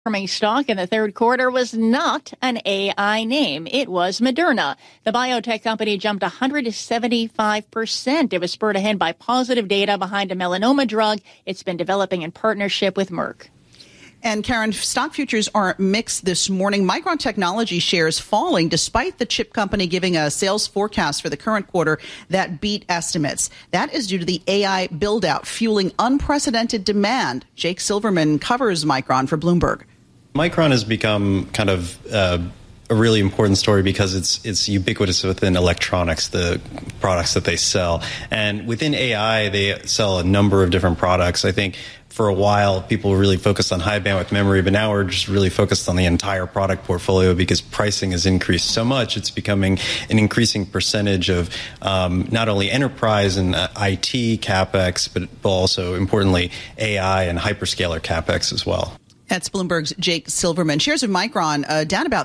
Stock in the third quarter was not an AI name. It was Moderna. The biotech company jumped 175%. It was spurred ahead by positive data behind a melanoma drug it's been developing in partnership with Merck. And Karen, stock futures are mixed this morning. Micron Technology shares falling despite the chip company giving a sales forecast for the current quarter that beat estimates. That is due to the AI build-out fueling unprecedented demand. Jake Silverman covers Micron for Bloomberg. Micron has become kind of a really important story because it's ubiquitous within electronics, the products that they sell. And within AI, they sell a number of different products. I think for a while, people were really focused on high bandwidth memory, but now we're just really focused on the entire product portfolio because pricing has increased so much. It's becoming an increasing percentage of not only enterprise and IT CapEx, but also, importantly, AI and hyperscaler CapEx as well. That's Bloomberg's Jake Silverman. Shares of Micron down about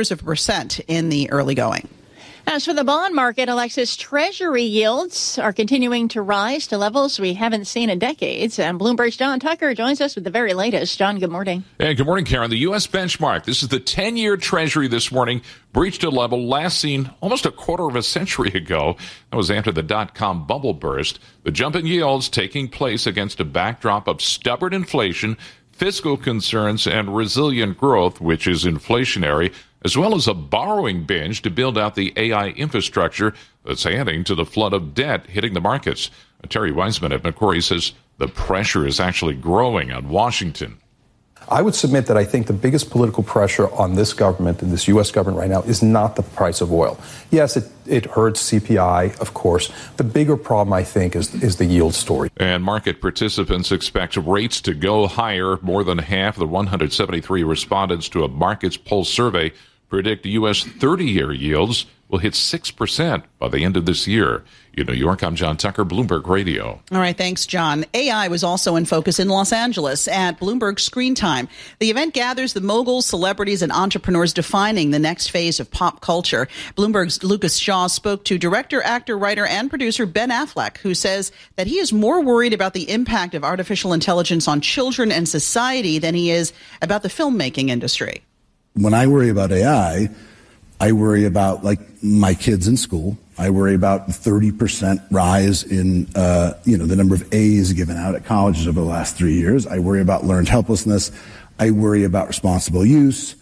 0.75% in the early going. As for the bond market, Alexis, Treasury yields are continuing to rise to levels we haven't seen in decades. And Bloomberg's John Tucker joins us with the very latest. John, good morning. Hey, good morning, Karen. The U.S. benchmark, this is the 10-year Treasury this morning, breached a level last seen almost a quarter of a century ago. That was after the dot-com bubble burst. The jump in yields taking place against a backdrop of stubborn inflation, fiscal concerns, and resilient growth, which is inflationary, as well as a borrowing binge to build out the AI infrastructure that's adding to the flood of debt hitting the markets. Terry Wiseman at Macquarie says the pressure is actually growing on Washington. I would submit that I think the biggest political pressure on this government and this U.S. government right now is not the price of oil. Yes, it hurts CPI, of course. The bigger problem, I think, is the yield story. And market participants expect rates to go higher. More than half of the 173 respondents to a markets poll survey predict U.S. 30-year yields will hit 6% by the end of this year. In New York, I'm John Tucker, Bloomberg Radio. All right, thanks, John. AI was also in focus in Los Angeles at Bloomberg Screen Time. The event gathers the moguls, celebrities, and entrepreneurs defining the next phase of pop culture. Bloomberg's Lucas Shaw spoke to director, actor, writer, and producer Ben Affleck, who says that he is more worried about the impact of artificial intelligence on children and society than he is about the filmmaking industry. When I worry about AI, I worry about, like, my kids in school. I worry about 30% rise in, the number of A's given out at colleges over the last 3 years. I worry about learned helplessness. I worry about responsible use.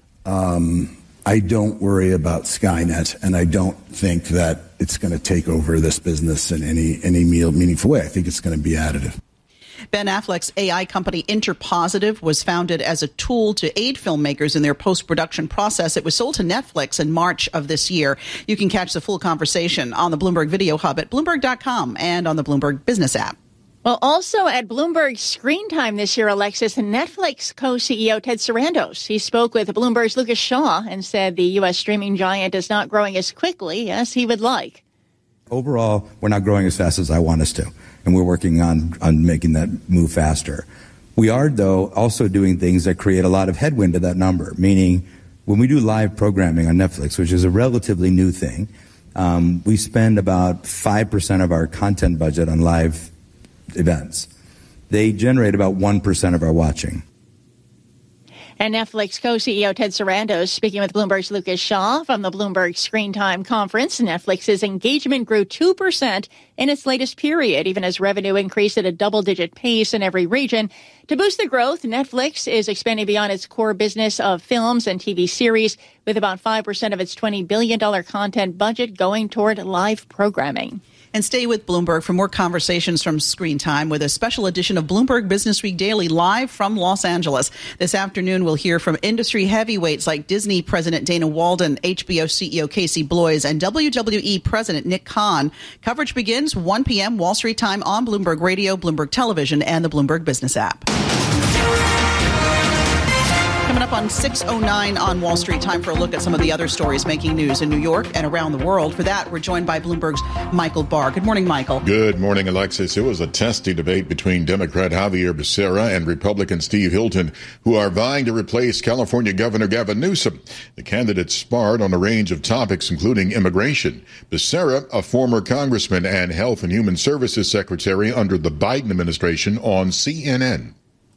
I don't worry about Skynet, and I don't think that it's going to take over this business in any meaningful way. I think it's going to be additive. Ben Affleck's AI company Interpositive was founded as a tool to aid filmmakers in their post-production process. It was sold to Netflix in March of this year. You can catch the full conversation on the Bloomberg Video Hub at Bloomberg.com and on the Bloomberg Business app. Well, also at Bloomberg Screen Time this year, Alexis, Netflix co-CEO Ted Sarandos. He spoke with Bloomberg's Lucas Shaw and said the U.S. streaming giant is not growing as quickly as he would like. Overall, we're not growing as fast as I want us to, and we're working on making that move faster. We are, though, also doing things that create a lot of headwind to that number, meaning when we do live programming on Netflix, which is a relatively new thing, we spend about 5% of our content budget on live events. They generate about 1% of our watching. And Netflix co-CEO Ted Sarandos speaking with Bloomberg's Lucas Shaw from the Bloomberg Screen Time Conference. Netflix's engagement grew 2% in its latest period, even as revenue increased at a double-digit pace in every region. To boost the growth, Netflix is expanding beyond its core business of films and TV series, with about 5% of its $20 billion content budget going toward live programming. And stay with Bloomberg for more conversations from Screen Time with a special edition of Bloomberg Business Week Daily live from Los Angeles. This afternoon, we'll hear from industry heavyweights like Disney President Dana Walden, HBO CEO Casey Bloys, and WWE President Nick Khan. Coverage begins 1 p.m. Wall Street time on Bloomberg Radio, Bloomberg Television, and the Bloomberg Business app. Coming up on 6:09 on Wall Street, time for a look at some of the other stories making news in New York and around the world. For that, we're joined by Bloomberg's Michael Barr. Good morning, Michael. Good morning, Alexis. It was a testy debate between Democrat Javier Becerra and Republican Steve Hilton, who are vying to replace California Governor Gavin Newsom. The candidates sparred on a range of topics, including immigration. Becerra, a former congressman and Health and Human Services Secretary under the Biden administration, on CNN.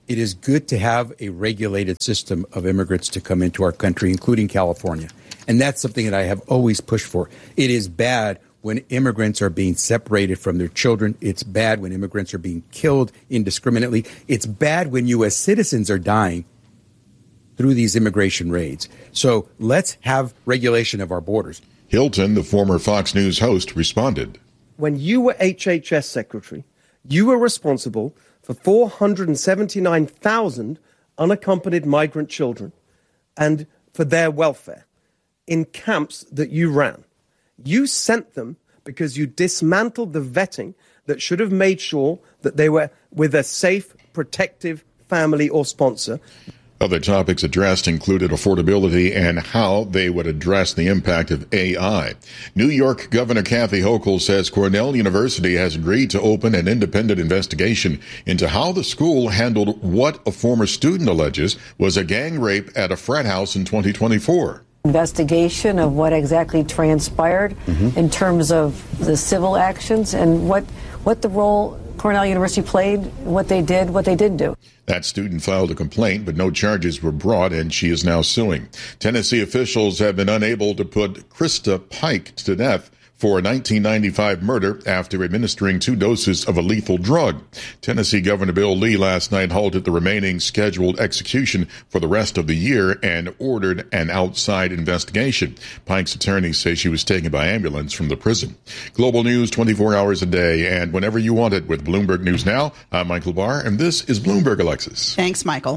it is good to have a regulated system of immigrants to come into our country, including California. And that's something that I have always pushed for. It is bad when immigrants are being separated from their children. It's bad when immigrants are being killed indiscriminately. It's bad when U.S. citizens are dying through these immigration raids. So let's have regulation of our borders. Hilton, the former Fox News host, responded. When you were HHS secretary, you were responsible for 479,000 unaccompanied migrant children and for their welfare in camps that you ran. You sent them because you dismantled the vetting that should have made sure that they were with a safe, protective family or sponsor. Other topics addressed included affordability and how they would address the impact of AI. New York Governor Kathy Hochul says Cornell University has agreed to open an independent investigation into how the school handled what a former student alleges was a gang rape at a frat house in 2024. Investigation of what exactly transpired in terms of the civil actions and what the role Cornell University played, what they did, what they didn't do. That student filed a complaint, but no charges were brought, and she is now suing. Tennessee officials have been unable to put Krista Pike to death for a 1995 murder after administering 2 doses of a lethal drug. Tennessee Governor Bill Lee last night halted the remaining scheduled execution for the rest of the year and ordered an outside investigation. Pike's attorneys say she was taken by ambulance from the prison. Global news 24 hours a day and whenever you want it with Bloomberg News Now. I'm Michael Barr, and this is Bloomberg, Alexis. Thanks, Michael.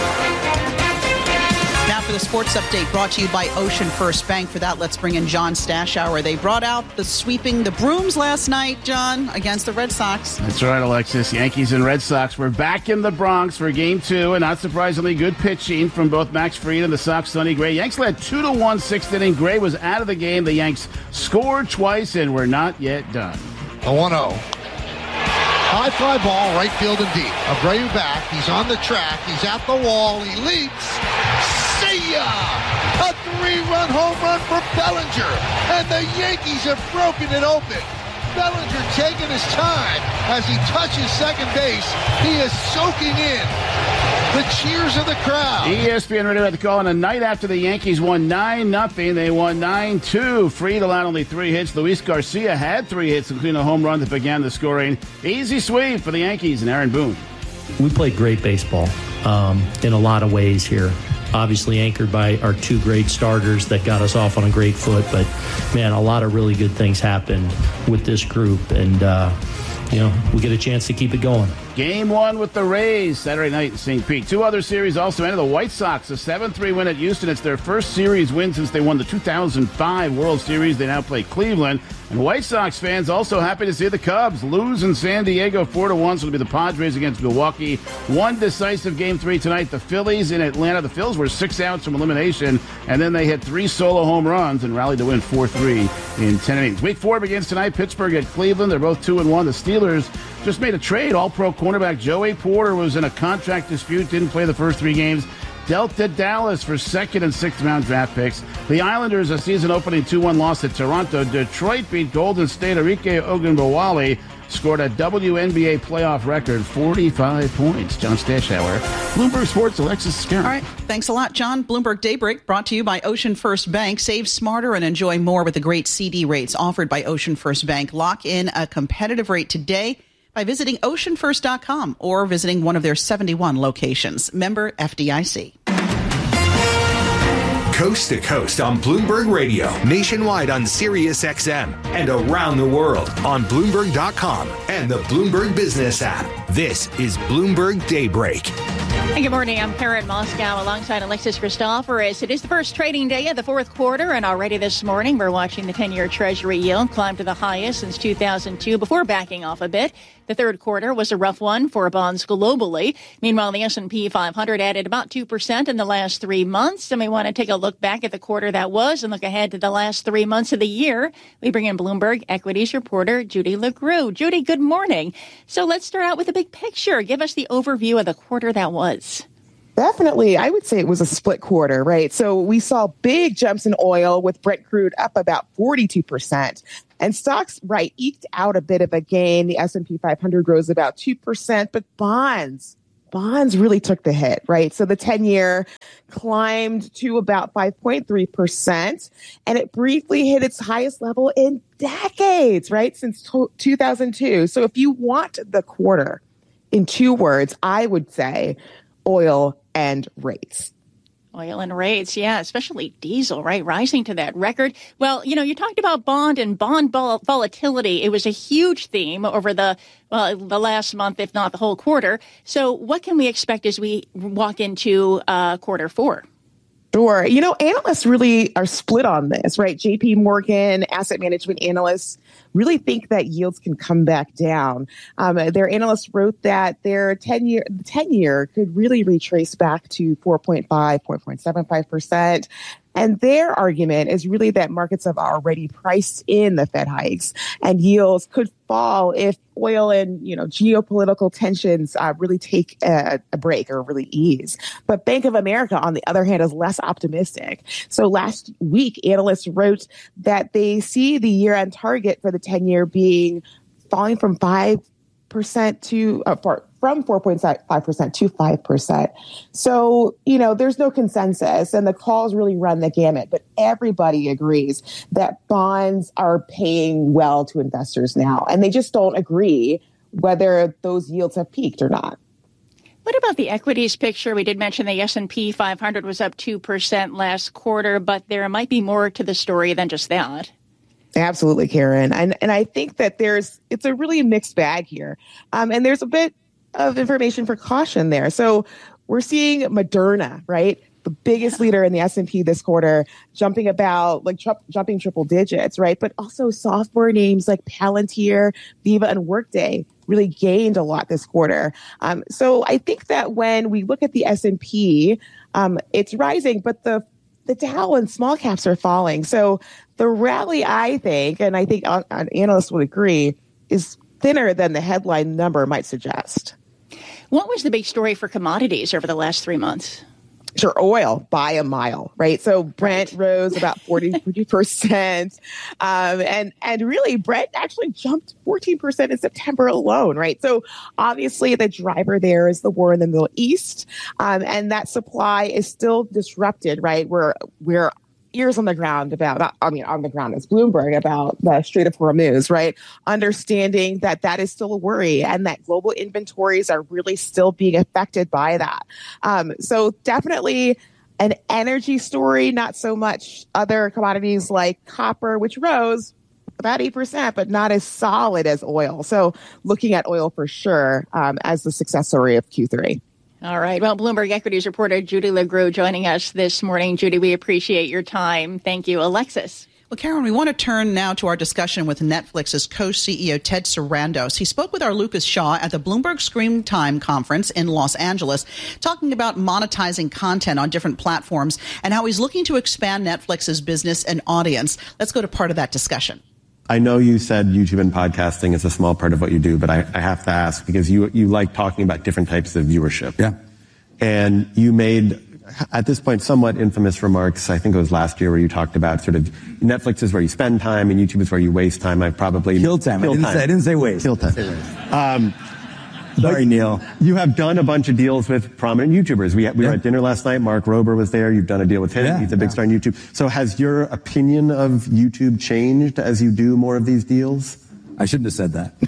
Now for the sports update brought to you by Ocean First Bank. For that, let's bring in John Stashower. They brought out the brooms last night, John, against the Red Sox. That's right, Alexis. Yankees and Red Sox were back in the Bronx for Game 2, and not surprisingly, good pitching from both Max Fried and the Sox Sonny Gray. Yanks led 2-1 sixth inning. Gray was out of the game. The Yanks scored twice and were not yet done. A 1-0. High fly ball, right field and deep. Abreu back. He's on the track. He's at the wall. He leaps. See ya! A 3-run home run for Bellinger. And the Yankees have broken it open. Bellinger taking his time as he touches second base. He is soaking in the cheers of the crowd. ESPN Radio had the call on a night after the Yankees won 9-0. They won 9-2. Fried allowed only 3 hits. Luis Garcia had 3 hits, including a home run that began the scoring. Easy sweep for the Yankees and Aaron Boone. We played great baseball in a lot of ways here. Obviously anchored by our 2 great starters that got us off on a great foot. But, man, a lot of really good things happened with this group. And, we get a chance to keep it going. Game 1 with the Rays Saturday night in St. Pete. 2 other series also ended. The White Sox, a 7-3 win at Houston. It's their first series win since they won the 2005 World Series. They now play Cleveland. And White Sox fans also happy to see the Cubs lose in San Diego 4-1. So it'll be the Padres against Milwaukee. 1 decisive Game 3 tonight. The Phillies in Atlanta. The Phils were 6 outs from elimination, and then they hit 3 solo home runs and rallied to win 4-3 in 10 innings. Week 4 begins tonight. Pittsburgh at Cleveland. They're both 2-1. The Steelers just made a trade. All-pro cornerback Joey Porter was in a contract dispute, didn't play the first 3 games. Dealt to Dallas for 2nd and 6th round draft picks. The Islanders, a season-opening 2-1 loss at Toronto. Detroit beat Golden State. Arike Ogunbowale scored a WNBA playoff record, 45 points. John Stashower, Bloomberg Sports, Alexis Scarron. All right. Thanks a lot, John. Bloomberg Daybreak brought to you by Ocean First Bank. Save smarter and enjoy more with the great CD rates offered by Ocean First Bank. Lock in a competitive rate today by visiting oceanfirst.com or visiting one of their 71 locations. Member FDIC. Coast to coast on Bloomberg Radio, nationwide on Sirius XM, and around the world on Bloomberg.com and the Bloomberg Business app. This is Bloomberg Daybreak. Hey, good morning. I'm Karen Moscow alongside Alexis Christoforous. It is the first trading day of the 4th quarter, and already this morning we're watching the 10-year Treasury yield climb to the highest since 2002 before backing off a bit. The 3rd quarter was a rough one for bonds globally. Meanwhile, the S&P 500 added about 2% in the last 3 months, and we want to take a look back at the quarter that was and look ahead to the last 3 months of the year. We bring in Bloomberg equities reporter Judy LaGrue. Judy, good morning. So let's start out with the big picture. Give us the overview of the quarter that was. Definitely. I would say it was a split quarter, right? So we saw big jumps in oil with Brent crude up about 42%. And stocks, right, eked out a bit of a gain. The S&P 500 rose about 2%, but bonds bonds really took the hit, right? So the 10-year climbed to about 5.3%, and it briefly hit its highest level in decades, right? Since 2002. So if you want the quarter in 2 words, I would say oil and rates. Oil and rates, yeah, especially diesel, right? Rising to that record. Well, you talked about bond and bond volatility. It was a huge theme over the last month, if not the whole quarter. So what can we expect as we walk into quarter 4? Sure. Analysts really are split on this, right? JP Morgan asset management analysts really think that yields can come back down. Their analysts wrote that their 10-year could really retrace back to 4.5, 4.75%. And their argument is really that markets have already priced in the Fed hikes, and yields could fall if oil and geopolitical tensions really take a break or really ease. But Bank of America, on the other hand, is less optimistic. So last week, analysts wrote that they see the year-end target for the 10-year being falling from 5% to from 4.5% to 5%. So, there's no consensus, and the calls really run the gamut, but everybody agrees that bonds are paying well to investors now, and they just don't agree whether those yields have peaked or not. What about the equities picture? We did mention the S&P 500 was up 2% last quarter, but there might be more to the story than just that. Absolutely, Karen. And I think that it's a really mixed bag here. And there's a bit of information for caution there. So we're seeing Moderna, right? The biggest leader in the S&P this quarter, jumping triple digits, right? But also software names like Palantir, Viva, and Workday really gained a lot this quarter. So I think that when we look at the S&P, it's rising, but the Dow and small caps are falling. So the rally, I think, and I think analysts would agree, is thinner than the headline number might suggest. What was the big story for commodities over the last 3 months? Sure, oil by a mile, right? So Brent rose about 40%. And really Brent actually jumped 14% in September alone, right? So obviously the driver there is the war in the Middle East. And that supply is still disrupted, right? We're ears on the ground on the ground as Bloomberg about the Strait of Hormuz, right? Understanding that is still a worry, and that global inventories are really still being affected by that. So definitely an energy story, not so much other commodities like copper, which rose about 8%, but not as solid as oil. So looking at oil for sure as the success story of Q3. All right. Well, Bloomberg Equities reporter Judy LeGroux joining us this morning. Judy, we appreciate your time. Thank you. Alexis. Well, Karen, we want to turn now to our discussion with Netflix's co-CEO Ted Sarandos. He spoke with our Lucas Shaw at the Bloomberg Screen Time conference in Los Angeles, talking about monetizing content on different platforms and how he's looking to expand Netflix's business and audience. Let's go to part of that discussion. I know you said YouTube and podcasting is a small part of what you do, but I have to ask because you like talking about different types of viewership. Yeah. And you made, at this point, somewhat infamous remarks, I think it was last year, where you talked about sort of Netflix is where you spend time and YouTube is where you waste time. I probably... Kill time. I didn't say waste. Kill time. Sorry, Neil. You have done a bunch of deals with prominent YouTubers. We were at dinner last night. Mark Rober was there. You've done a deal with him. Yeah, he's a big star on YouTube. So has your opinion of YouTube changed as you do more of these deals? I shouldn't have said that.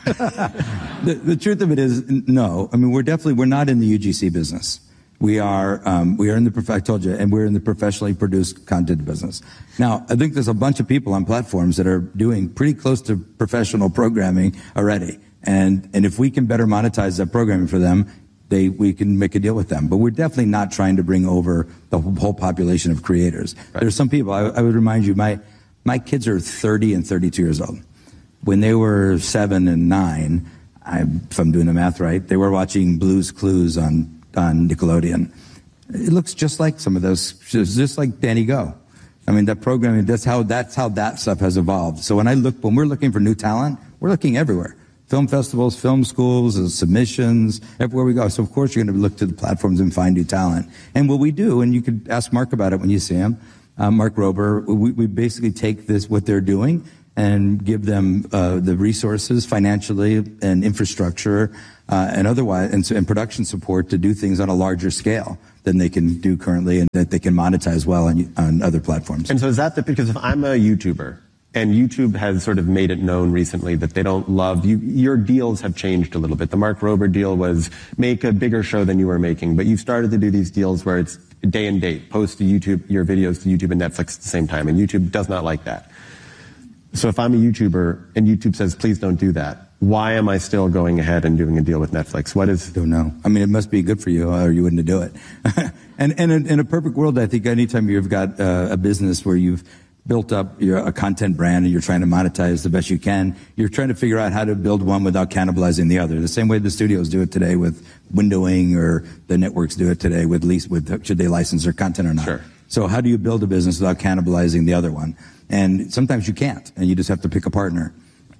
The truth of it is, no. I mean, we're not in the UGC business. We are in the, I told you, and we're in the professionally produced content business. Now, I think there's a bunch of people on platforms that are doing pretty close to professional programming already. And if we can better monetize that programming for them, we can make a deal with them. But we're definitely not trying to bring over the whole population of creators. Right. There's some people, I would remind you, my kids are 30 and 32 years old. When they were 7 and 9, if I'm doing the math right, they were watching Blue's Clues on Nickelodeon. It looks just like some of those, just like Danny Go. I mean, that programming, that's how that stuff has evolved. So when we're looking for new talent, we're looking everywhere. Film festivals, film schools, submissions, everywhere we go. So of course you're going to look to the platforms and find new talent. And what we do, and you could ask Mark about it when you see him, Mark Rober, we basically take what they're doing and give them the resources financially and infrastructure and otherwise, and production support to do things on a larger scale than they can do currently, and that they can monetize well on other platforms. And so is that because if I'm a YouTuber, and YouTube has sort of made it known recently that they don't love you, your deals have changed a little bit. The Mark Rober deal was make a bigger show than you were making, but you've started to do these deals where it's day and date, post to YouTube, your videos to YouTube and Netflix at the same time, and YouTube does not like that. So if I'm a YouTuber and YouTube says, please don't do that, why am I still going ahead and doing a deal with Netflix? What is... Don't know. I mean, it must be good for you or you wouldn't do it. And in a perfect world, I think anytime you've got a business where you've built up a content brand and you're trying to monetize the best you can, you're trying to figure out how to build one without cannibalizing the other. The same way the studios do it today with windowing, or the networks do it today with should they license their content or not. Sure. So how do you build a business without cannibalizing the other one? And sometimes you can't, and you just have to pick a partner.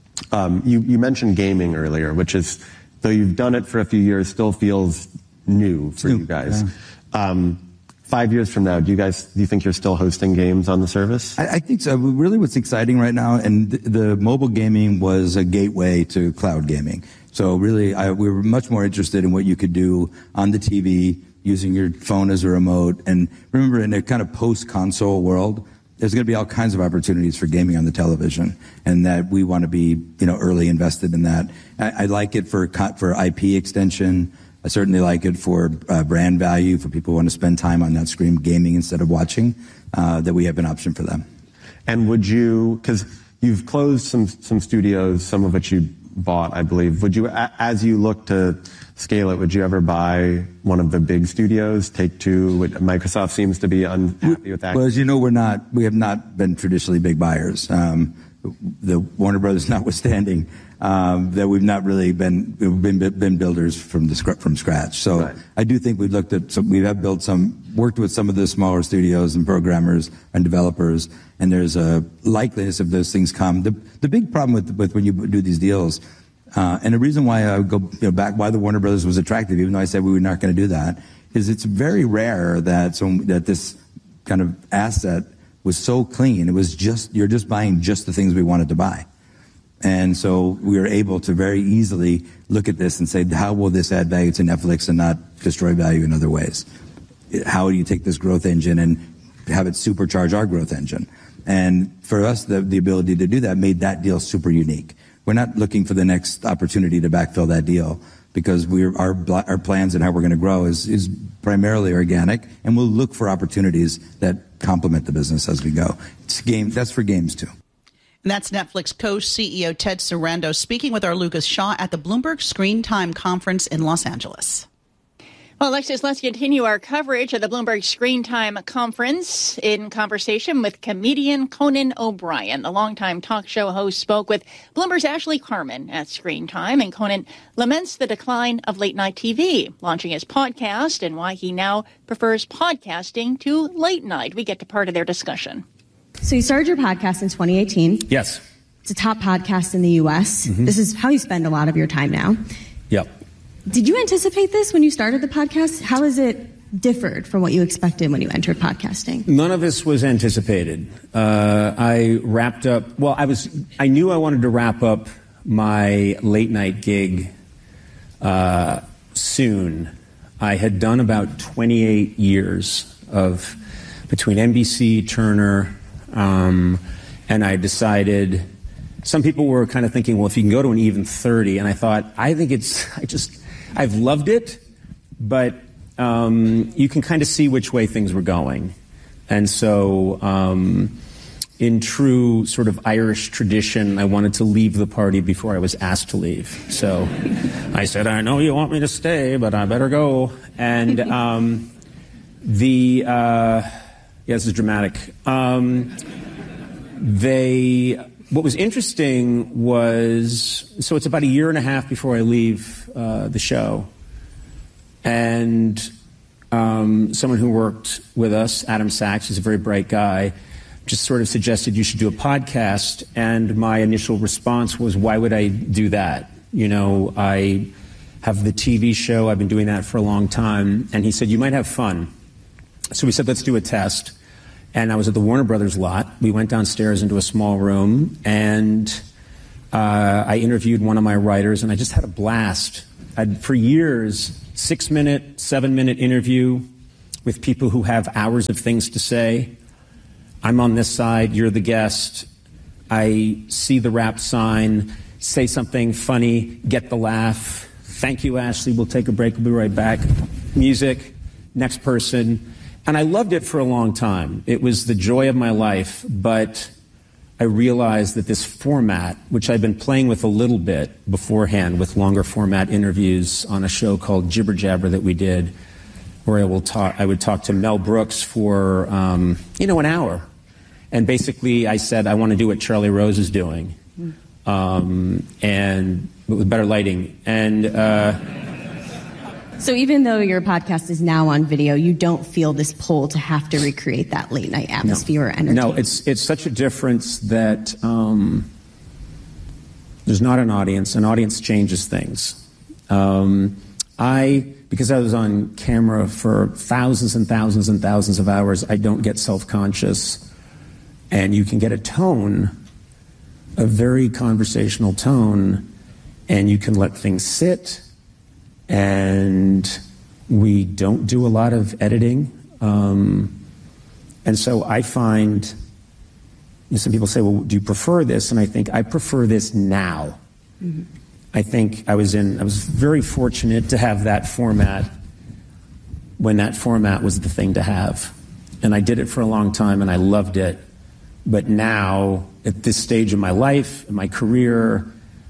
You mentioned gaming earlier, which is, though you've done it for a few years, still feels new for you guys. Yeah. 5 years from now, do you think you're still hosting games on the service? I think so. Really what's exciting right now, and the mobile gaming was a gateway to cloud gaming. So really, we were much more interested in what you could do on the TV, using your phone as a remote. And remember, in a kind of post-console world, there's going to be all kinds of opportunities for gaming on the television, and that we want to be, early invested in that. I like it for IP extension. I certainly like it for brand value, for people who want to spend time on that screen gaming instead of watching, that we have an option for them. And would you, because you've closed some studios, some of which you bought, I believe, would you, as you look to scale it, would you ever buy one of the big studios? Take-Two, Microsoft seems to be unhappy with that. Well, as you know, we have not been traditionally big buyers. The Warner Brothers notwithstanding, that we've not really been builders from scratch. So right. I do think we have worked with some of the smaller studios and programmers and developers, and there's a likeliness of those things come. The big problem with when you do these deals, and the reason why I go back, why the Warner Brothers was attractive, even though I said we were not going to do that, is it's very rare that this kind of asset was so clean. It was you're just buying just the things we wanted to buy. And so we were able to very easily look at this and say, how will this add value to Netflix and not destroy value in other ways? How do you take this growth engine and have it supercharge our growth engine? And for us, the ability to do that made that deal super unique. We're not looking for the next opportunity to backfill that deal, because our plans and how we're going to grow is primarily organic, and we'll look for opportunities that complement the business as we go. That's for games too. And that's Netflix co-CEO Ted Sarandos speaking with our Lucas Shaw at the Bloomberg Screen Time Conference in Los Angeles. Well, Alexis, let's continue our coverage of the Bloomberg Screen Time Conference in conversation with comedian Conan O'Brien. The longtime talk show host spoke with Bloomberg's Ashley Carman at Screen Time, and Conan laments the decline of late-night TV, launching his podcast and why he now prefers podcasting to late night. We get to part of their discussion. So you started your podcast in 2018. Yes. It's a top podcast in the U.S. Mm-hmm. This is how you spend a lot of your time now. Yep. Did you anticipate this when you started the podcast? How has it differed from what you expected when you entered podcasting? None of this was anticipated. I wrapped up, I knew I wanted to wrap up my late night gig soon. I had done about 28 years between NBC, Turner, and I decided, some people were kind of thinking, well, if you can go to an even 30, and I thought, I've loved it, but you can kind of see which way things were going. And so in true sort of Irish tradition, I wanted to leave the party before I was asked to leave. So I said, I know you want me to stay, but I better go. And this is dramatic. What was interesting was, so it's about a year and a half before I leave the show, and someone who worked with us, Adam Sachs, is a very bright guy, just sort of suggested you should do a podcast, and my initial response was, why would I do that? I have the TV show, I've been doing that for a long time, and he said, you might have fun. So we said, let's do a test. And I was at the Warner Brothers lot. We went downstairs into a small room, and I interviewed one of my writers, and I just had a blast. For years, 6-minute, 7-minute interview with people who have hours of things to say. I'm on this side, you're the guest. I see the wrap sign, say something funny, get the laugh. Thank you, Ashley. We'll take a break. We'll be right back. Music, next person. And I loved it for a long time. It was the joy of my life, but I realized that this format, which I've been playing with a little bit beforehand with longer format interviews on a show called Jibber Jabber that we did, where I would talk to Mel Brooks for, an hour. And basically I said, I want to do what Charlie Rose is doing. And with better lighting. And, so even though your podcast is now on video, you don't feel this pull to have to recreate that late night atmosphere or energy? No, it's such a difference that there's not an audience. An audience changes things. Because I was on camera for thousands and thousands and thousands of hours, I don't get self-conscious. And you can get a tone, a very conversational tone, and you can let things sit. And we don't do a lot of editing. And so I find, some people say, well, do you prefer this? And I think I prefer this now. Mm-hmm. I think I was very fortunate to have that format when that format was the thing to have. And I did it for a long time and I loved it. But now, at this stage of my life, in my career,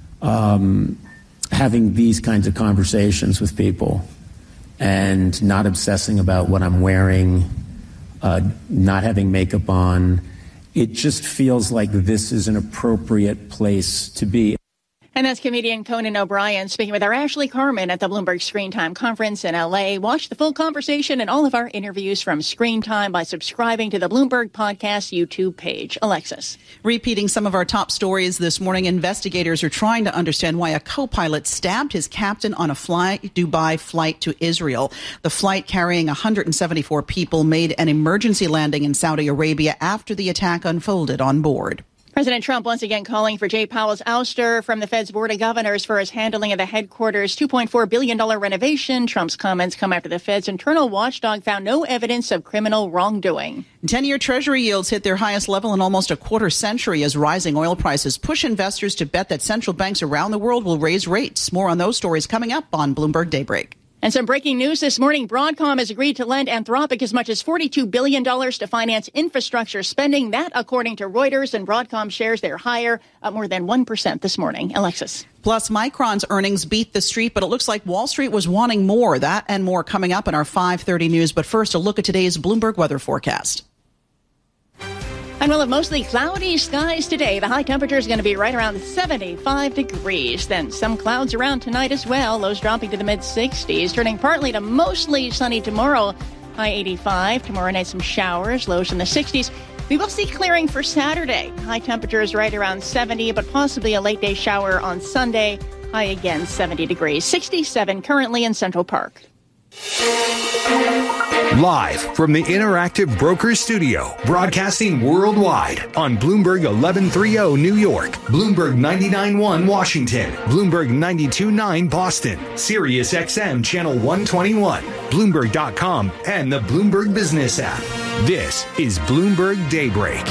having these kinds of conversations with people and not obsessing about what I'm wearing, not having makeup on, it just feels like this is an appropriate place to be. And that's comedian Conan O'Brien speaking with our Ashley Carmen at the Bloomberg Screen Time Conference in L.A. Watch the full conversation and all of our interviews from Screen Time by subscribing to the Bloomberg Podcast YouTube page. Alexis. Repeating some of our top stories this morning, investigators are trying to understand why a co-pilot stabbed his captain on a Dubai flight to Israel. The flight carrying 174 people made an emergency landing in Saudi Arabia after the attack unfolded on board. President Trump once again calling for Jay Powell's ouster from the Fed's Board of Governors for his handling of the headquarters' $2.4 billion renovation. Trump's comments come after the Fed's internal watchdog found no evidence of criminal wrongdoing. 10-year Treasury yields hit their highest level in almost a quarter century as rising oil prices push investors to bet that central banks around the world will raise rates. More on those stories coming up on Bloomberg Daybreak. And some breaking news this morning. Broadcom has agreed to lend Anthropic as much as $42 billion to finance infrastructure spending. That, according to Reuters, and Broadcom shares they're higher, up more than 1% this morning. Alexis. Plus, Micron's earnings beat the street, but it looks like Wall Street was wanting more. That and more coming up in our 5:30 news. But first, a look at today's Bloomberg weather forecast. And we'll have mostly cloudy skies today. The high temperature is going to be right around 75 degrees. Then some clouds around tonight as well. Lows dropping to the mid-60s, turning partly to mostly sunny tomorrow. High 85. Tomorrow night some showers. Lows in the 60s. We will see clearing for Saturday. High temperatures right around 70, but possibly a late day shower on Sunday. High again 70 degrees. 67 currently in Central Park. Live from the Interactive Brokers Studio, broadcasting worldwide on Bloomberg 1130 New York, Bloomberg 99.1 Washington, Bloomberg 92.9 Boston, Sirius XM Channel 121, Bloomberg.com, and the Bloomberg Business app. This is Bloomberg Daybreak.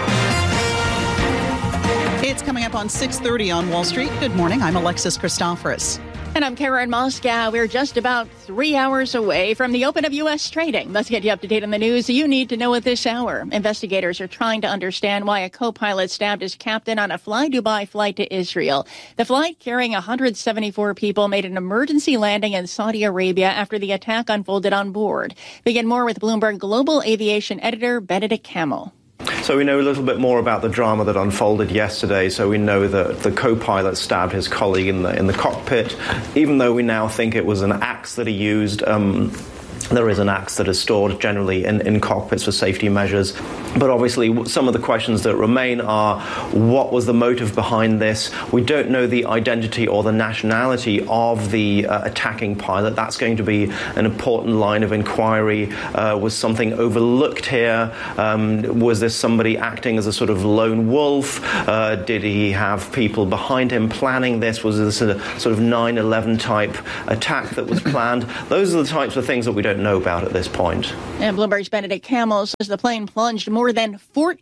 It's coming up on 6:30 on Wall Street. Good morning. I'm Alexis Christoforous. And I'm Karen Moscow. We're just about 3 hours away from the open of U.S. trading. Let's get you up to date on the news you need to know at this hour. Investigators are trying to understand why a co-pilot stabbed his captain on a Fly Dubai flight to Israel. The flight carrying 174 people made an emergency landing in Saudi Arabia after the attack unfolded on board. Begin more with Bloomberg Global Aviation Editor Benedict Camel. So we know a little bit more about the drama that unfolded yesterday. So we know that the co-pilot stabbed his colleague in the cockpit, even though we now think it was an axe that he used. There is an axe that is stored generally in cockpits for safety measures. But obviously, some of the questions that remain are, what was the motive behind this? We don't know the identity or the nationality of the attacking pilot. That's going to be an important line of inquiry. Was something overlooked here? Was this somebody acting as a sort of lone wolf? Did he have people behind him planning this? Was this a sort of 9/11 type attack that was planned? Those are the types of things that we don't know about at this point. And Bloomberg's Benedict Campbell says the plane plunged more than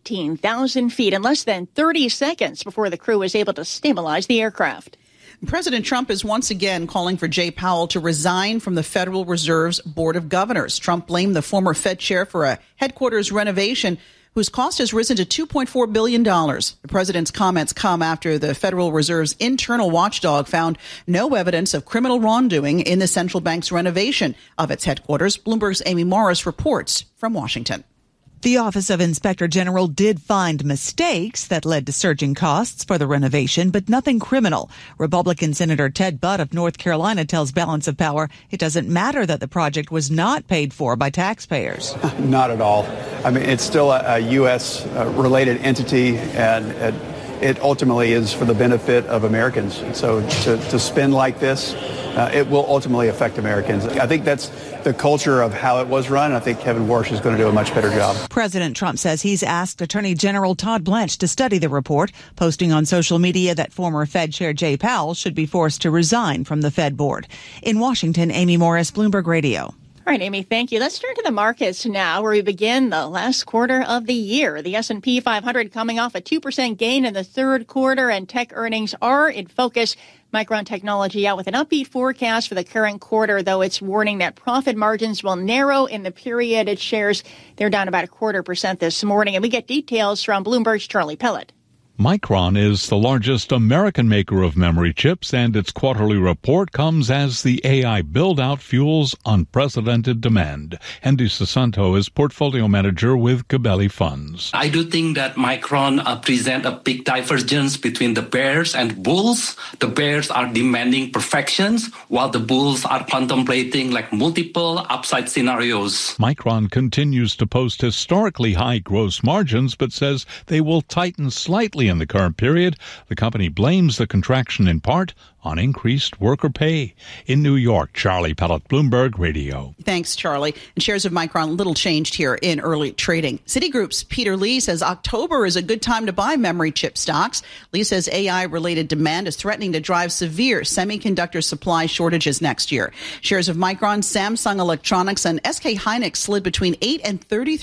14,000 feet in less than 30 seconds before the crew was able to stabilize the aircraft. President Trump is once again calling for Jay Powell to resign from the Federal Reserve's Board of Governors. Trump blamed the former Fed chair for a headquarters renovation whose cost has risen to $2.4 billion. The president's comments come after the Federal Reserve's internal watchdog found no evidence of criminal wrongdoing in the central bank's renovation of its headquarters. Bloomberg's Amy Morris reports from Washington. The Office of Inspector General did find mistakes that led to surging costs for the renovation, but nothing criminal. Republican Senator Ted Budd of North Carolina tells Balance of Power it doesn't matter that the project was not paid for by taxpayers. Not at all. I mean, it's still a U.S. related entity, and it ultimately is for the benefit of Americans. So to spend like this, it will ultimately affect Americans. I think that's the culture of how it was run. I think Kevin Warsh is going to do a much better job. President Trump says he's asked Attorney General Todd Blanche to study the report, posting on social media that former Fed Chair Jay Powell should be forced to resign from the Fed board. In Washington, Amy Morris, Bloomberg Radio. All right, Amy, thank you. Let's turn to the markets now, where we begin the last quarter of the year. The S&P 500 coming off a 2% gain in the third quarter, and tech earnings are in focus. Micron Technology out with an upbeat forecast for the current quarter, though it's warning that profit margins will narrow in the period. Its shares, they're down about 0.25% this morning. And we get details from Bloomberg's Charlie Pellet. Micron is the largest American maker of memory chips, and its quarterly report comes as the AI build-out fuels unprecedented demand. Andy Sasanto is portfolio manager with Gabelli Funds. I do think that Micron present a big divergence between the bears and bulls. The bears are demanding perfections, while the bulls are contemplating like multiple upside scenarios. Micron continues to post historically high gross margins, but says they will tighten slightly in the current period. The company blames the contraction in part on increased worker pay. In New York, Charlie Pellet, Bloomberg Radio. Thanks, Charlie. And shares of Micron little changed here in early trading. Citigroup's Peter Lee says October is a good time to buy memory chip stocks. Lee says AI-related demand is threatening to drive severe semiconductor supply shortages next year. Shares of Micron, Samsung Electronics, and SK Hynix slid between 8 and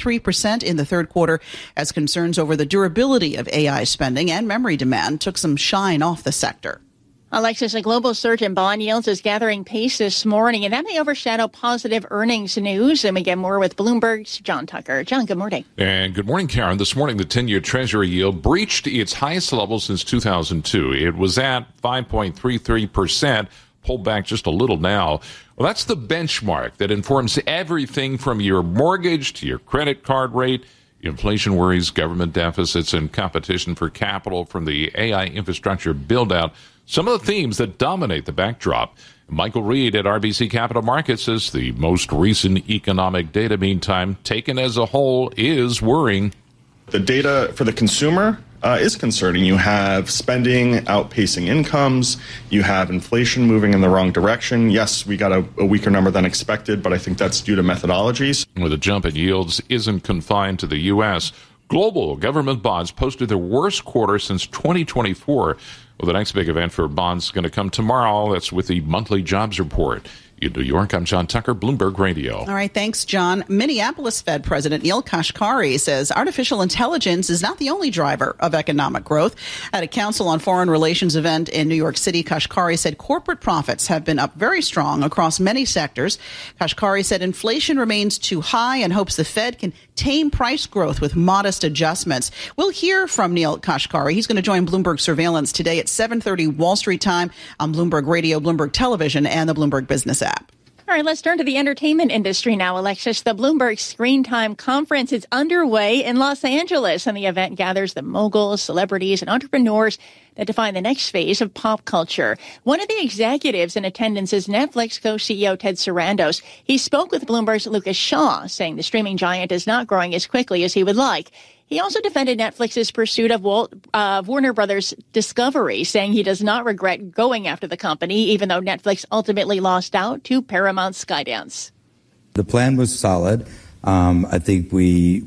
33% in the third quarter as concerns over the durability of AI spending and memory demand took some shine off the sector. Alexis, a global surge in bond yields is gathering pace this morning, and that may overshadow positive earnings news. And we get more with Bloomberg's John Tucker. John, good morning. And good morning, Karen. This morning, the 10-year Treasury yield breached its highest level since 2002. It was at 5.33%, pulled back just a little now. Well, that's the benchmark that informs everything from your mortgage to your credit card rate. Inflation worries, government deficits, and competition for capital from the AI infrastructure build-out. Some of the themes that dominate the backdrop. Michael Reed at RBC Capital Markets says the most recent economic data, meantime, taken as a whole, is worrying. The data for the consumer is concerning. You have spending outpacing incomes. You have inflation moving in the wrong direction. Yes, we got a weaker number than expected, but I think that's due to methodologies. Where the jump in yields isn't confined to the U.S. Global government bonds posted their worst quarter since 2024. Well, the next big event for bonds is going to come tomorrow. That's with the monthly jobs report. In New York, I'm John Tucker, Bloomberg Radio. All right, thanks, John. Minneapolis Fed President Neel Kashkari says artificial intelligence is not the only driver of economic growth. At a Council on Foreign Relations event in New York City, Kashkari said corporate profits have been up very strong across many sectors. Kashkari said inflation remains too high and hopes the Fed can tame price growth with modest adjustments. We'll hear from Neel Kashkari. He's going to join Bloomberg Surveillance today at 7:30 Wall Street time on Bloomberg Radio, Bloomberg Television, and the Bloomberg Business app. All All right, let's turn to the entertainment industry now, Alexis. The Bloomberg Screen Time Conference is underway in Los Angeles, and the event gathers the moguls, celebrities, and entrepreneurs that define the next phase of pop culture. One of the executives in attendance is Netflix co-CEO Ted Sarandos. He spoke with Bloomberg's Lucas Shaw, saying the streaming giant is not growing as quickly as he would like. He also defended Netflix's pursuit of Warner Brothers Discovery, saying he does not regret going after the company, even though Netflix ultimately lost out to Paramount Skydance. The plan was solid. I think we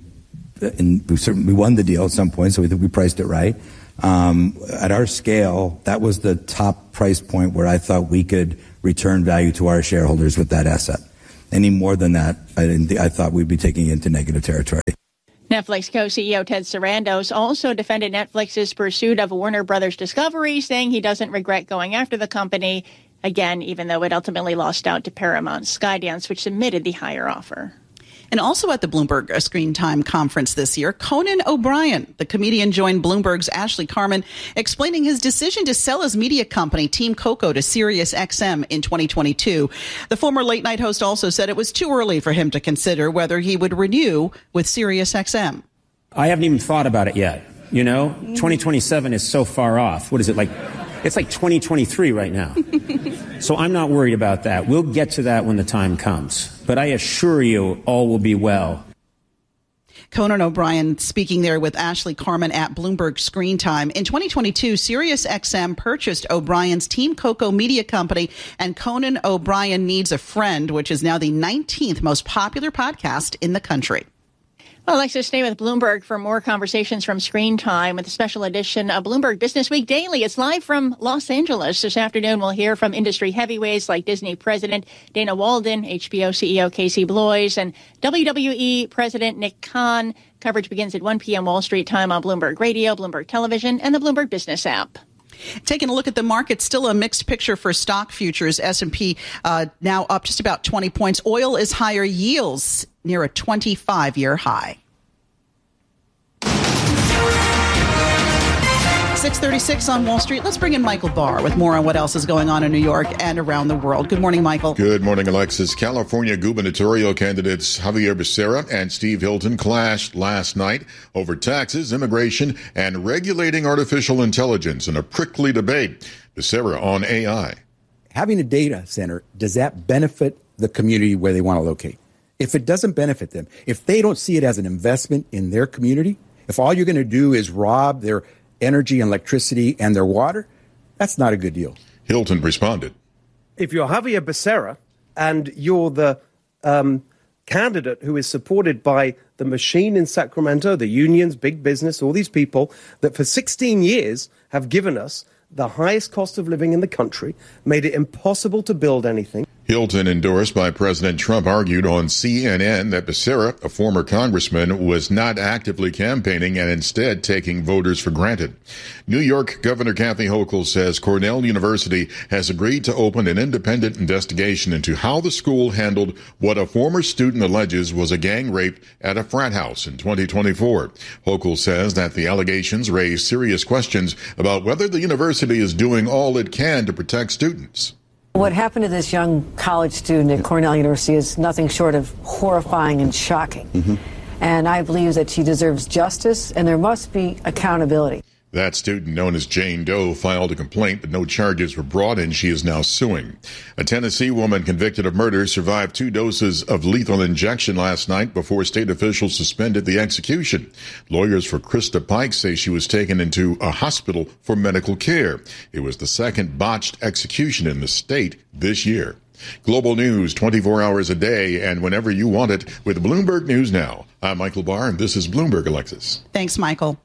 won the deal at some point, so we think we priced it right. At our scale, that was the top price point where I thought we could return value to our shareholders with that asset. Any more than that, I thought we'd be taking it into negative territory. Netflix co-CEO Ted Sarandos also defended Netflix's pursuit of Warner Brothers Discovery, saying he doesn't regret going after the company, again, even though it ultimately lost out to Paramount Skydance, which submitted the higher offer. And also at the Bloomberg Screen Time Conference this year, Conan O'Brien, the comedian, joined Bloomberg's Ashley Carman, explaining his decision to sell his media company, Team Coco, to SiriusXM in 2022. The former late-night host also said it was too early for him to consider whether he would renew with SiriusXM. I haven't even thought about it yet. 2027 is so far off. What is it like? It's like 2023 right now. So I'm not worried about that. We'll get to that when the time comes. But I assure you, all will be well. Conan O'Brien speaking there with Ashley Carman at Bloomberg Screen Time. In 2022, SiriusXM purchased O'Brien's Team Coco media company, and Conan O'Brien Needs a Friend, which is now the 19th most popular podcast in the country. Well, Alexis, stay with Bloomberg for more conversations from Screen Time with a special edition of Bloomberg Business Week Daily. It's live from Los Angeles. This afternoon, we'll hear from industry heavyweights like Disney President Dana Walden, HBO CEO Casey Bloys, and WWE President Nick Khan. Coverage begins at 1 p.m. Wall Street time on Bloomberg Radio, Bloomberg Television, and the Bloomberg Business app. Taking a look at the market, still a mixed picture for stock futures. S&P now up just about 20 points. Oil is higher, yields near a 25-year high. 6:36 on Wall Street. Let's bring in Michael Barr with more on what else is going on in New York and around the world. Good morning, Michael. Good morning, Alexis. California gubernatorial candidates Javier Becerra and Steve Hilton clashed last night over taxes, immigration, and regulating artificial intelligence in a prickly debate. Becerra on AI. Having a data center, does that benefit the community where they want to locate? If it doesn't benefit them, if they don't see it as an investment in their community, if all you're going to do is rob their energy and electricity and their water, that's not a good deal. Hilton responded. If you're Javier Becerra and you're the candidate who is supported by the machine in Sacramento, the unions, big business, all these people that for 16 years have given us the highest cost of living in the country, made it impossible to build anything. Hilton, endorsed by President Trump, argued on CNN that Becerra, a former congressman, was not actively campaigning and instead taking voters for granted. New York Governor Kathy Hochul says Cornell University has agreed to open an independent investigation into how the school handled what a former student alleges was a gang rape at a frat house in 2024. Hochul says that the allegations raise serious questions about whether the university is doing all it can to protect students. What happened to this young college student at Cornell University is nothing short of horrifying and shocking. And I believe that she deserves justice, and there must be accountability. That student, known as Jane Doe, filed a complaint, but no charges were brought in. She is now suing. A Tennessee woman convicted of murder survived 2 doses of lethal injection last night before state officials suspended the execution. Lawyers for Krista Pike say she was taken into a hospital for medical care. It was the second botched execution in the state this year. Global news 24 hours a day and whenever you want it with Bloomberg News Now. I'm Michael Barr, and this is Bloomberg, Alexis. Thanks, Michael.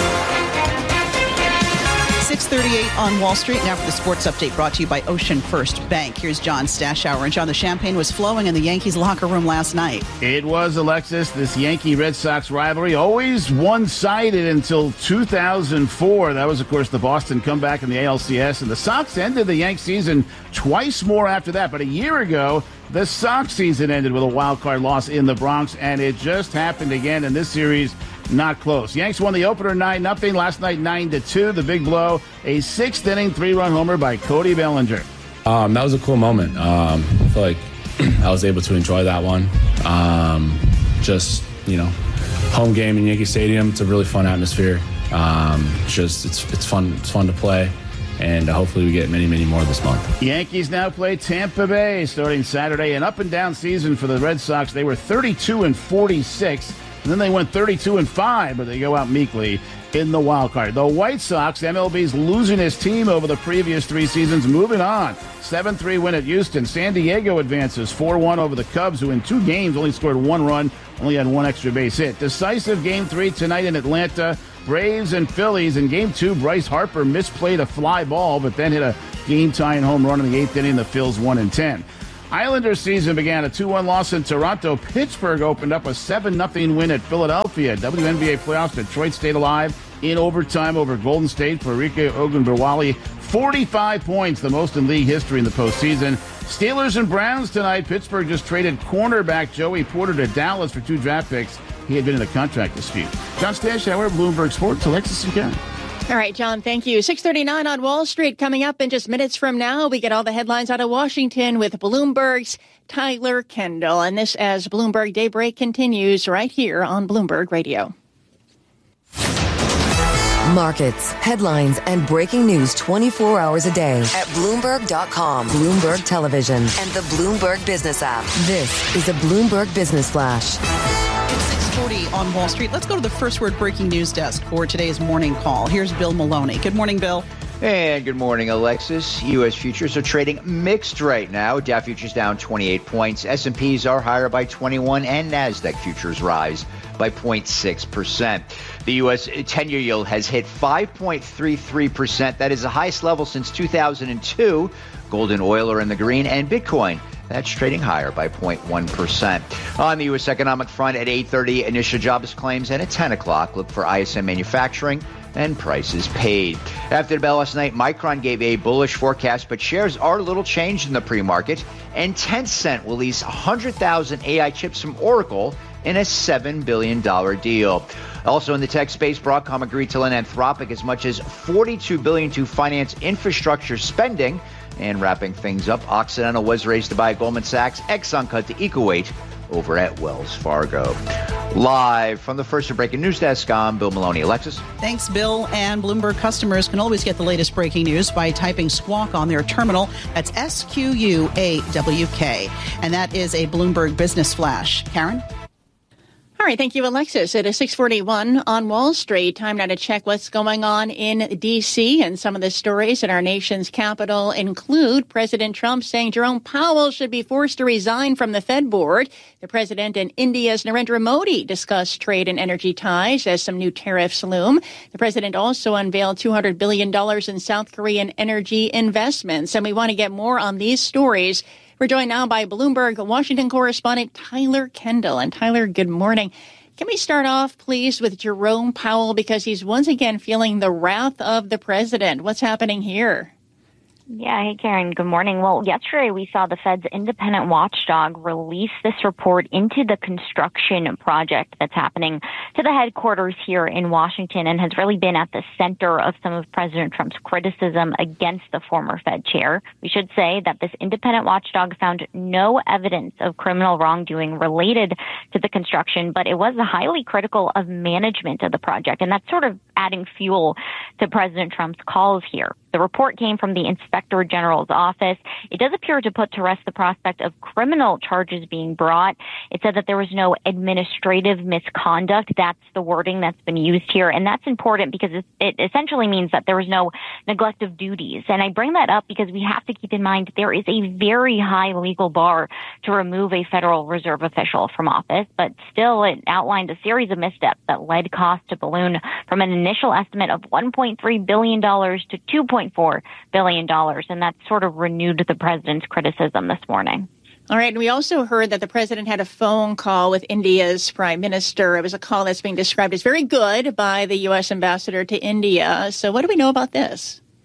6:38 on Wall Street. Now for the sports update brought to you by Ocean First Bank. Here's John Stashower. And John, the champagne was flowing in the Yankees locker room last night. It was, Alexis. This Yankee-Red Sox rivalry always one-sided until 2004. That was, of course, the Boston comeback in the ALCS. And the Sox ended the Yanks season twice more after that. But a year ago, the Sox season ended with a wild-card loss in the Bronx. And it just happened again in this series. Not close. Yanks won the opener 9-0. Last night 9-2. The big blow, a 6th inning 3-run homer by Cody Bellinger. That was a cool moment. I feel like I was able to enjoy that one. Just, home game in Yankee Stadium. It's a really fun atmosphere. It's fun to play. And hopefully we get many, many more this month. Yankees now play Tampa Bay starting Saturday. An up-and-down season for the Red Sox. They were 32-46, and then they went 32-5, but they go out meekly in the wild card. The White Sox, MLB's losingest team over the previous 3 seasons, moving on. 7-3 win at Houston. San Diego advances 4-1 over the Cubs, who in 2 games only scored 1 run, only had 1 extra base hit. Decisive Game 3 tonight in Atlanta. Braves and Phillies. In Game 2, Bryce Harper misplayed a fly ball, but then hit a game-tying home run in the 8th inning. The Phils 1-10. Islanders season began a 2-1 loss in Toronto. Pittsburgh opened up a 7-0 win at Philadelphia. WNBA playoffs, Detroit stayed alive in overtime over Golden State for Arike Ogunbowale. 45 points, the most in league history in the postseason. Steelers and Browns tonight. Pittsburgh just traded cornerback Joey Porter to Dallas for 2 draft picks. He had been in a contract dispute. John Stashauer, Bloomberg Sports, Alexis and Karen. All right, John, thank you. 6:39 on Wall Street. Coming up in just minutes from now, we get all the headlines out of Washington with Bloomberg's Tyler Kendall. And this as Bloomberg Daybreak continues right here on Bloomberg Radio. Markets, headlines, and breaking news 24 hours a day at Bloomberg.com, Bloomberg Television, and the Bloomberg Business app. This is a Bloomberg Business Flash. It's 6:40 on Wall Street. Let's go to the First Word breaking news desk for today's morning call. Here's Bill Maloney. Good morning, Bill. And good morning, Alexis. U.S. futures are trading mixed right now. Dow futures down 28 points. S&Ps are higher by 21, and NASDAQ futures rise by 0.6%. The U.S. 10-year yield has hit 5.33%. That is the highest level since 2002. Gold and oil are in the green, and Bitcoin, that's trading higher by 0.1%. On the U.S. economic front, at 8:30, initial jobless claims, and at 10 o'clock, look for ISM manufacturing and prices paid. After the bell last night, Micron gave a bullish forecast, but shares are a little changed in the pre-market, and Tencent will lease 100,000 AI chips from Oracle in a $7 billion deal. Also in the tech space, Broadcom agreed to lend Anthropic as much as $42 billion to finance infrastructure spending. And wrapping things up, Occidental was raised to buy Goldman Sachs. Exxon cut to equal weight over at Wells Fargo. Live from the First Breaking News Desk, I'm Bill Maloney. Alexis? Thanks, Bill. And Bloomberg customers can always get the latest breaking news by typing Squawk on their terminal. That's SQUAWK. And that is a Bloomberg Business Flash. Karen? All right. Thank you, Alexis. It is 6:41 on Wall Street. Time now to check what's going on in D.C. And some of the stories in our nation's capital include President Trump saying Jerome Powell should be forced to resign from the Fed board. The president and India's Narendra Modi discussed trade and energy ties as some new tariffs loom. The president also unveiled $200 billion in South Korean energy investments. And we want to get more on these stories. We're joined now by Bloomberg Washington correspondent Tyler Kendall. And Tyler, good morning. Can we start off, please, with Jerome Powell, because he's once again feeling the wrath of the president. What's happening here? Yeah. Hey, Karen. Good morning. Well, yesterday we saw the Fed's independent watchdog release this report into the construction project that's happening to the headquarters here in Washington and has really been at the center of some of President Trump's criticism against the former Fed chair. We should say that this independent watchdog found no evidence of criminal wrongdoing related to the construction, but it was highly critical of management of the project. And that's sort of adding fuel to President Trump's calls here. The report came from the Inspector General's office. It does appear to put to rest the prospect of criminal charges being brought. It said that there was no administrative misconduct. That's the wording that's been used here. And that's important because it essentially means that there was no neglect of duties. And I bring that up because we have to keep in mind there is a very high legal bar to remove a Federal Reserve official from office. But still, it outlined a series of missteps that led costs to balloon from an initial estimate of $1.3 billion to $2.4 billion. And that sort of renewed the president's criticism this morning. All right. And we also heard that the president had a phone call with India's prime minister. It was a call that's being described as very good by the U.S. ambassador to India. So what do we know about this?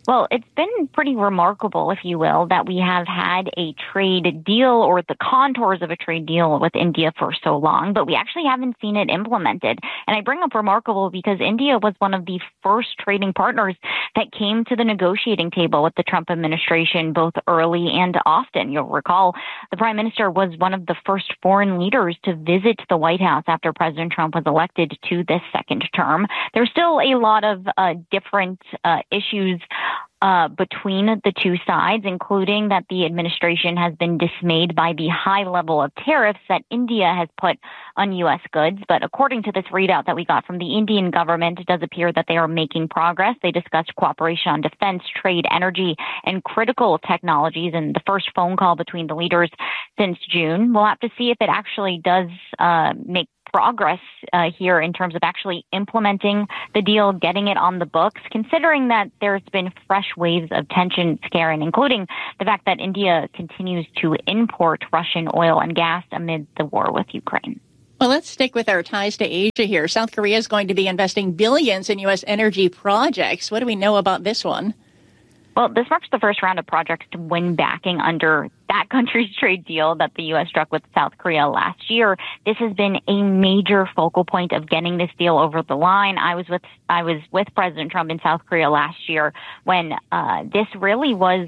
Well, it's been pretty remarkable, if you will, that we have had a trade deal or the contours of a trade deal with India for so long, but we actually haven't seen it implemented. And I bring up remarkable because India was one of the first trading partners that came to the negotiating table with the Trump administration, both early and often. You'll recall the prime minister was one of the first foreign leaders to visit the White House after President Trump was elected to this second term. There's still a lot of different issues between the two sides, including that the administration has been dismayed by the high level of tariffs that India has put on U.S. goods. But according to this readout that we got from the Indian government, it does appear that they are making progress. They discussed cooperation on defense, trade, energy, and critical technologies in the first phone call between the leaders since June. We'll have to see if it actually does make progress here in terms of actually implementing the deal, getting it on the books, considering that there's been fresh waves of tension, Karen, including the fact that India continues to import Russian oil and gas amid the war with Ukraine. Well, let's stick with our ties to Asia here. South Korea is going to be investing billions in U.S. energy projects. What do we know about this one? Well, this marks the first round of projects to win backing under that country's trade deal that the U.S. struck with South Korea last year. This has been a major focal point of getting this deal over the line. I was with President Trump in South Korea last year when this really was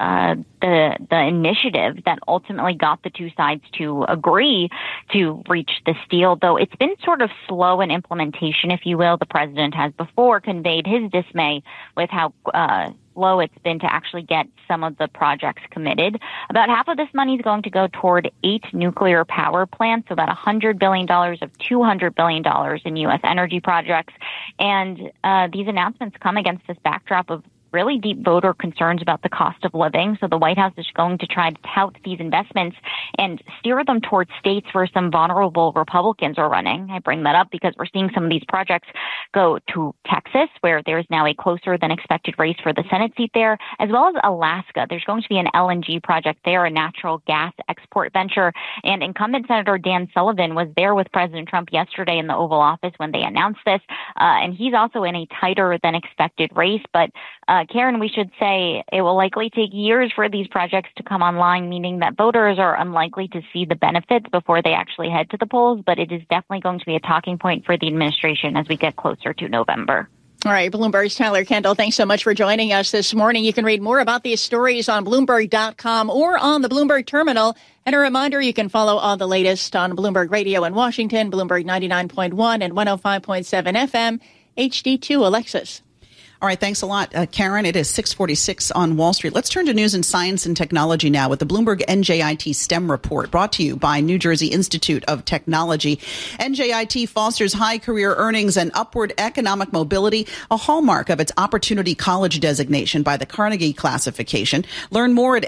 the initiative that ultimately got the two sides to agree to reach this deal, though it's been sort of slow in implementation, if you will. The president has before conveyed his dismay with how slow it's been to actually get some of the projects committed. About half of this money is going to go toward 8 nuclear power plants, so about $100 billion of $200 billion in U.S. energy projects. And these announcements come against this backdrop of really deep voter concerns about the cost of living. So the White House is going to try to tout these investments and steer them towards states where some vulnerable Republicans are running. I bring that up because we're seeing some of these projects go to Texas, where there's now a closer than expected race for the Senate seat there, as well as Alaska. There's going to be an LNG project there, a natural gas export venture. And incumbent Senator Dan Sullivan was there with President Trump yesterday in the Oval Office when they announced this. And he's also in a tighter than expected race. But Karen, we should say it will likely take years for these projects to come online, meaning that voters are unlikely to see the benefits before they actually head to the polls. But it is definitely going to be a talking point for the administration as we get closer to November. All right, Bloomberg's Tyler Kendall, thanks so much for joining us this morning. You can read more about these stories on Bloomberg.com or on the Bloomberg Terminal. And a reminder, you can follow all the latest on Bloomberg Radio in Washington, Bloomberg 99.1 and 105.7 FM, HD2 Alexis. All right, thanks a lot, Karen. It is 6:46 on Wall Street. Let's turn to news in science and technology now with the Bloomberg NJIT STEM report brought to you by New Jersey Institute of Technology. NJIT fosters high career earnings and upward economic mobility, a hallmark of its Opportunity College designation by the Carnegie classification. Learn more at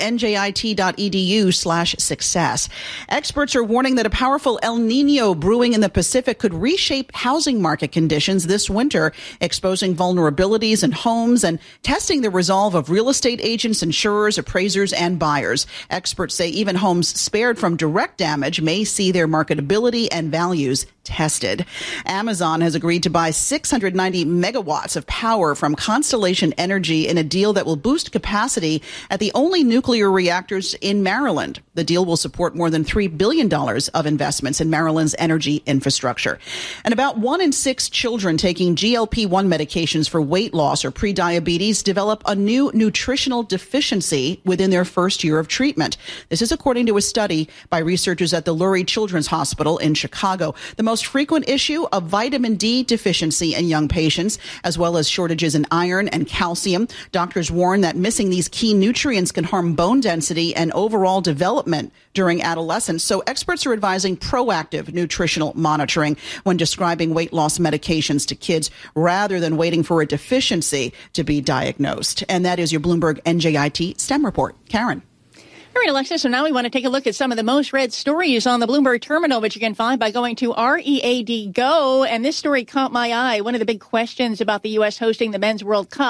njit.edu/success. Experts are warning that a powerful El Nino brewing in the Pacific could reshape housing market conditions this winter, exposing vulnerabilities in homes and testing the resolve of real estate agents, insurers, appraisers, and buyers. Experts say even homes spared from direct damage may see their marketability and values tested. Amazon has agreed to buy 690 megawatts of power from Constellation Energy in a deal that will boost capacity at the only nuclear reactors in Maryland. The deal will support more than $3 billion of investments in Maryland's energy infrastructure. And about 1 in 6 children taking GLP-1 medications for weight loss or prediabetes develop a new nutritional deficiency within their first year of treatment. This is according to a study by researchers at the Lurie Children's Hospital in Chicago. The most frequent issue of vitamin D deficiency in young patients, as well as shortages in iron and calcium. Doctors warn that missing these key nutrients can harm bone density and overall development during adolescence. So experts are advising proactive nutritional monitoring when describing weight loss medications to kids rather than waiting for a deficiency to be diagnosed. And that is your Bloomberg NJIT STEM report. Karen. All right, Alexa, so now we want to take a look at some of the most read stories on the Bloomberg Terminal, which you can find by going to READ Go. And this story caught my eye. One of the big questions about the U.S. hosting the Men's World Cup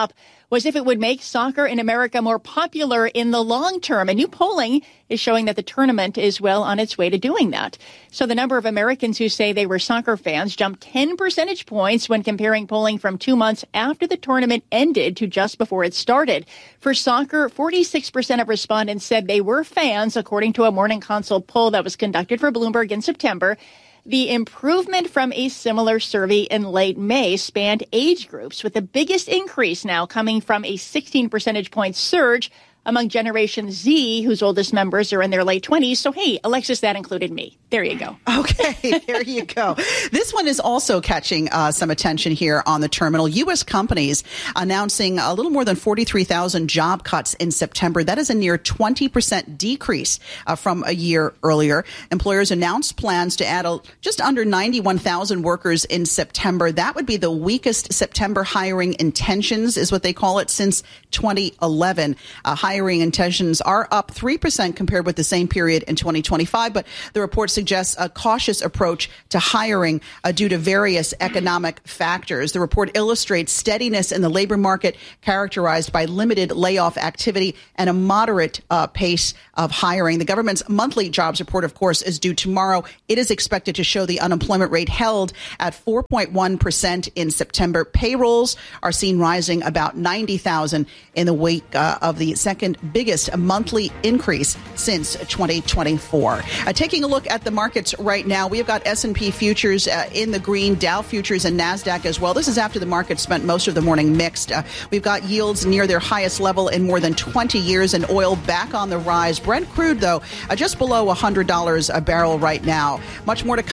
was if it would make soccer in America more popular in the long term. And new polling is showing that the tournament is well on its way to doing that. So the number of Americans who say they were soccer fans jumped 10 percentage points when comparing polling from 2 months after the tournament ended to just before it started. For soccer, 46% of respondents said they were fans, according to a Morning Consult poll that was conducted for Bloomberg in September. The improvement from a similar survey in late May spanned age groups, with the biggest increase now coming from a 16 percentage point surge among Generation Z, whose oldest members are in their late 20s. So, hey, Alexis, that included me. There you go. Okay, there you go. This one is also catching some attention here on the terminal. U.S. companies announcing a little more than 43,000 job cuts in September. That is a near 20% decrease from a year earlier. Employers announced plans to add just under 91,000 workers in September. That would be the weakest September hiring intentions, is what they call it, since 2011. Hiring intentions are up 3% compared with the same period in 2025, but the report suggests a cautious approach to hiring due to various economic factors. The report illustrates steadiness in the labor market characterized by limited layoff activity and a moderate pace of hiring. The government's monthly jobs report, of course, is due tomorrow. It is expected to show the unemployment rate held at 4.1% in September. Payrolls are seen rising about 90,000 in the wake of the second biggest monthly increase since 2024. Taking a look at the markets right now, we've got S&P futures in the green, Dow futures and NASDAQ as well. This is after the market spent most of the morning mixed. We've got yields near their highest level in more than 20 years and oil back on the rise. Brent crude, though, just below $100 a barrel right now. Much more to